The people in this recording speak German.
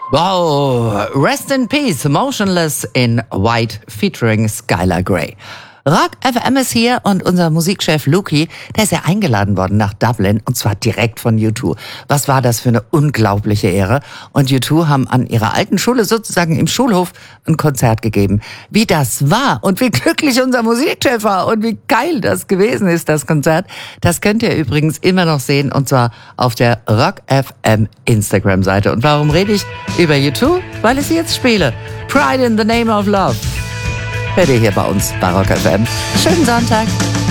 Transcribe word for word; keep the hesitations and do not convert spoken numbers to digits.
Wow, Rest in Peace, Motionless in White featuring Skylar Grey. Rock F M ist hier und unser Musikchef Luki, der ist ja eingeladen worden nach Dublin und zwar direkt von U zwei. Was war das für eine unglaubliche Ehre? Und U zwei haben an ihrer alten Schule sozusagen im Schulhof ein Konzert gegeben. Wie das war und wie glücklich unser Musikchef war und wie geil das gewesen ist, das Konzert, das könnt ihr übrigens immer noch sehen und zwar auf der Rock F M Instagram-Seite. Und warum rede ich über U zwei? Weil ich sie jetzt spiele. Pride in the Name of Love. Hört ihr hier bei uns bei Rock F M. Schönen Sonntag.